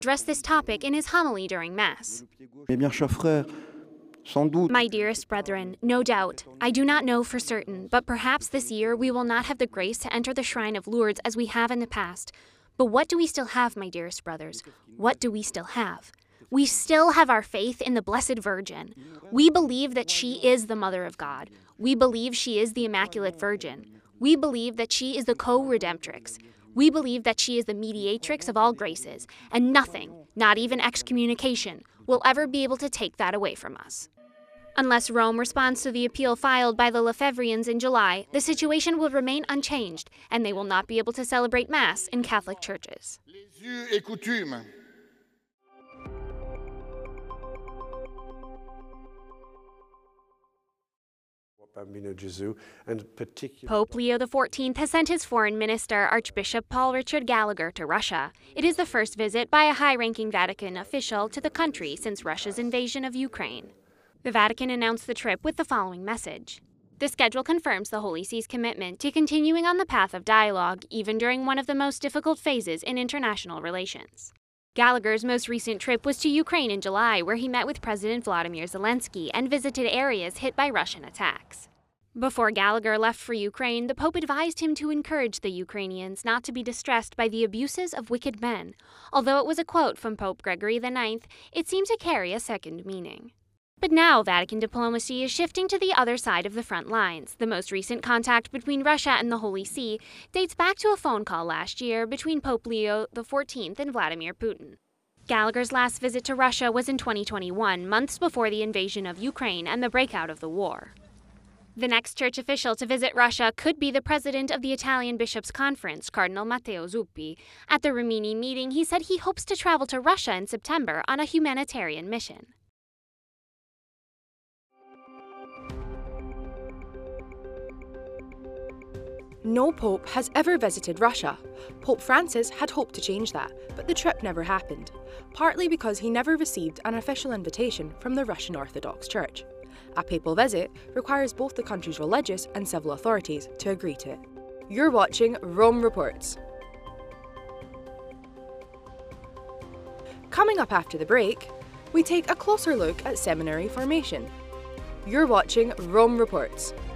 addressed this topic in his homily during Mass. Mes bien chers frères, sans doute, My dearest brethren, no doubt, I do not know for certain, but perhaps this year we will not have the grace to enter the shrine of Lourdes as we have in the past. But what do we still have, my dearest brothers? What do we still have? We still have our faith in the Blessed Virgin. We believe that she is the Mother of God. We believe she is the Immaculate Virgin. We believe that she is the co-redemptrix. We believe that she is the mediatrix of all graces, and nothing, not even excommunication, will ever be able to take that away from us. Unless Rome responds to the appeal filed by the Lefebvrians in July, the situation will remain unchanged, and they will not be able to celebrate Mass in Catholic churches. Les us et coutumes. Pope Leo XIV has sent his foreign minister, Archbishop Paul Richard Gallagher, to Russia. It is the first visit by a high-ranking Vatican official to the country since Russia's invasion of Ukraine. The Vatican announced the trip with the following message. The schedule confirms the Holy See's commitment to continuing on the path of dialogue, even during one of the most difficult phases in international relations. Gallagher's most recent trip was to Ukraine in July, where he met with President Volodymyr Zelensky and visited areas hit by Russian attacks. Before Gallagher left for Ukraine, the Pope advised him to encourage the Ukrainians not to be distressed by the abuses of wicked men. Although it was a quote from Pope Gregory IX, it seemed to carry a second meaning. But now Vatican diplomacy is shifting to the other side of the front lines. The most recent contact between Russia and the Holy See dates back to a phone call last year between Pope Leo XIV and Vladimir Putin. Gallagher's last visit to Russia was in 2021, months before the invasion of Ukraine and the breakout of the war. The next church official to visit Russia could be the president of the Italian Bishops' Conference, Cardinal Matteo Zuppi. At the Rimini meeting, he said he hopes to travel to Russia in September on a humanitarian mission. No pope has ever visited Russia. Pope Francis had hoped to change that, but the trip never happened, partly because he never received an official invitation from the Russian Orthodox Church. A papal visit requires both the country's religious and civil authorities to agree to it. You're watching Rome Reports. Coming up after the break, we take a closer look at seminary formation. You're watching Rome Reports.